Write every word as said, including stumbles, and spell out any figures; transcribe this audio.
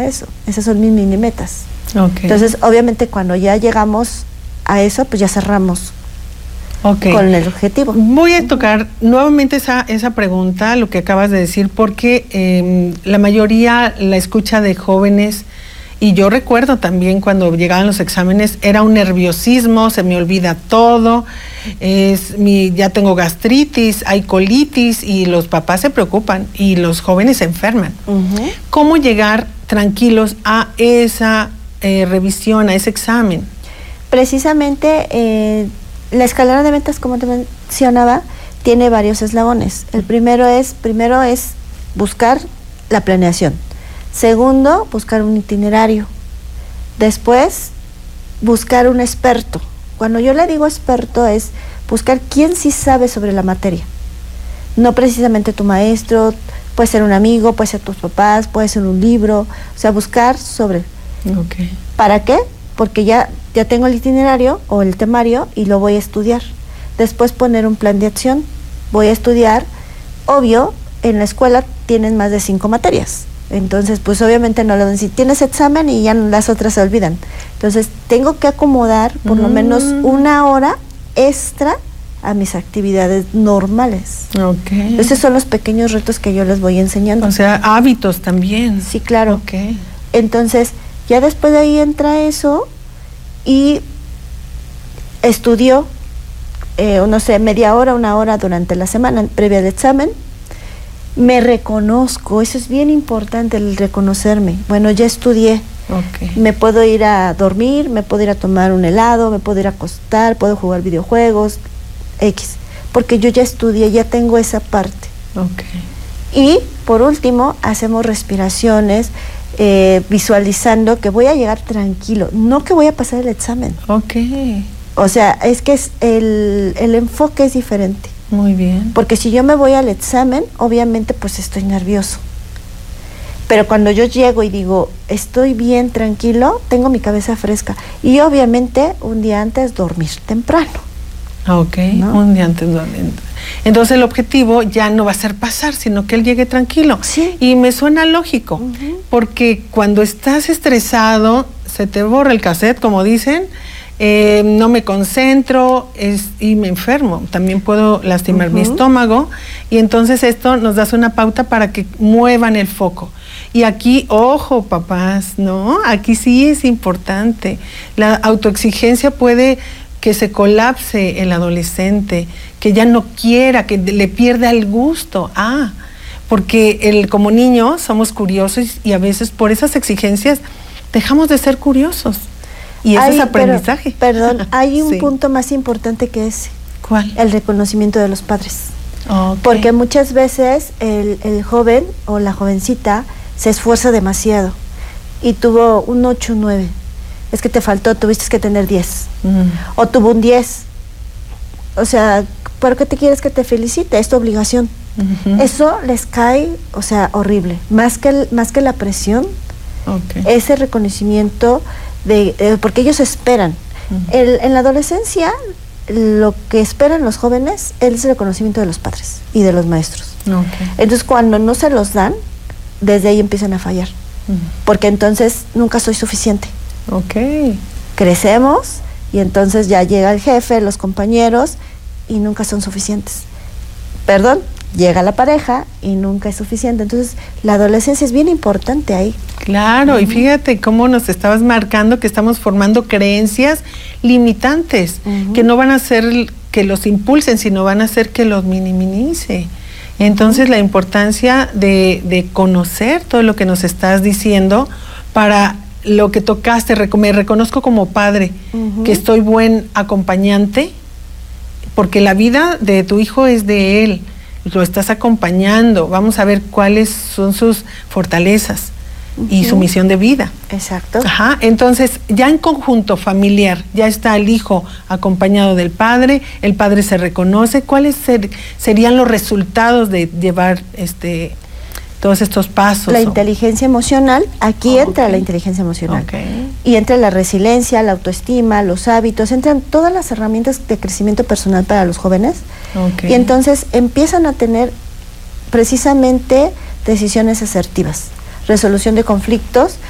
para eso. Esas son mis mini metas. Okay. Entonces, obviamente, cuando ya llegamos a eso, pues ya cerramos okay. con el objetivo. Voy a tocar nuevamente esa, esa pregunta, lo que acabas de decir, porque eh, la mayoría la escucha de jóvenes, y yo recuerdo también cuando llegaban los exámenes, era un nerviosismo, se me olvida todo, es mi, ya tengo gastritis, hay colitis, y los papás se preocupan y los jóvenes se enferman. Uh-huh. ¿Cómo llegar tranquilos a esa eh, revisión, a ese examen? Precisamente eh, la escalera de metas, como te mencionaba, tiene varios eslabones. El primero es, primero es buscar la planeación. Segundo, buscar un itinerario. Después, buscar un experto. Cuando yo le digo experto es buscar quién sí sabe sobre la materia. No precisamente tu maestro, puede ser un amigo, puede ser tus papás, puede ser un libro. O sea, buscar sobre. Okay. ¿Para qué? Porque ya, ya tengo el itinerario o el temario y lo voy a estudiar. Después poner un plan de acción. Voy a estudiar. Obvio, en la escuela tienen más de cinco materias. Entonces, pues obviamente no lo dan. Si tienes examen y ya las otras se olvidan. Entonces, tengo que acomodar por mm. lo menos una hora extra a mis actividades normales. Okay. Esos son los pequeños retos que yo les voy enseñando. O sea, hábitos también. Sí, claro. Okay. Entonces, ya después de ahí entra eso y estudio, eh, no sé, media hora, una hora durante la semana previa al examen. Me reconozco, eso es bien importante, el reconocerme. Bueno, ya estudié, okay. me puedo ir a dormir, me puedo ir a tomar un helado, me puedo ir a acostar, puedo jugar videojuegos, X, porque yo ya estudié, ya tengo esa parte. Okay. Y por último, hacemos respiraciones, eh, visualizando que voy a llegar tranquilo, no que voy a pasar el examen. Okay. O sea, es que es el, el enfoque es diferente. Muy bien. Porque si yo me voy al examen, obviamente pues estoy nervioso. Pero cuando yo llego y digo, estoy bien, tranquilo, tengo mi cabeza fresca. Y obviamente un día antes dormir temprano. Ok, ¿no? Un día antes dormir. Entonces el objetivo ya no va a ser pasar, sino que él llegue tranquilo. Sí. Y me suena lógico, uh-huh. porque cuando estás estresado, se te borra el cassette, como dicen, Eh, no me concentro es, y me enfermo. También puedo lastimar uh-huh. mi estómago, y entonces esto nos da una pauta para que muevan el foco. Y aquí, ojo, papás, ¿no? Aquí sí es importante. La autoexigencia puede que se colapse el adolescente, que ya no quiera, que le pierda el gusto. Ah, porque el, como niños somos curiosos y a veces por esas exigencias dejamos de ser curiosos. Y eso hay, es aprendizaje. Pero, perdón, hay un sí. punto más importante que ese. ¿Cuál? El reconocimiento de los padres. Okay. Porque muchas veces el, el joven o la jovencita se esfuerza demasiado y tuvo un ocho, nueve. Es que te faltó, tuviste que tener diez. Mm. O tuvo un diez. O sea, ¿por qué te quieres que te felicite? Es tu obligación. Uh-huh. Eso les cae, o sea, horrible. Más que, el, más que la presión, okay. ese reconocimiento de, eh, porque ellos esperan. Uh-huh. El, en la adolescencia, lo que esperan los jóvenes es el reconocimiento de los padres y de los maestros. Okay. Entonces, cuando no se los dan, desde ahí empiezan a fallar. Uh-huh. Porque entonces nunca soy suficiente. Okay. Crecemos y entonces ya llega el jefe, los compañeros, y nunca son suficientes. Perdón, llega la pareja y nunca es suficiente. Entonces, la adolescencia es bien importante ahí. Claro, uh-huh. y fíjate cómo nos estabas marcando que estamos formando creencias limitantes, uh-huh. que no van a ser que los impulsen, sino van a ser que los minimice. Entonces, uh-huh. la importancia de, de conocer todo lo que nos estás diciendo para lo que tocaste. Me reconozco como padre, uh-huh. que estoy buen acompañante, porque la vida de tu hijo es de él. Lo estás acompañando, vamos a ver cuáles son sus fortalezas uh-huh. y su misión de vida. Exacto. Ajá. Entonces, ya en conjunto familiar, ya está el hijo acompañado del padre, el padre se reconoce. ¿Cuáles ser, serían los resultados de llevar este todos estos pasos? La o... inteligencia emocional, aquí oh, entra okay. la inteligencia emocional. Okay. Y entra la resiliencia, la autoestima, los hábitos, entran todas las herramientas de crecimiento personal para los jóvenes. Okay. Y entonces empiezan a tener precisamente decisiones asertivas, resolución de conflictos,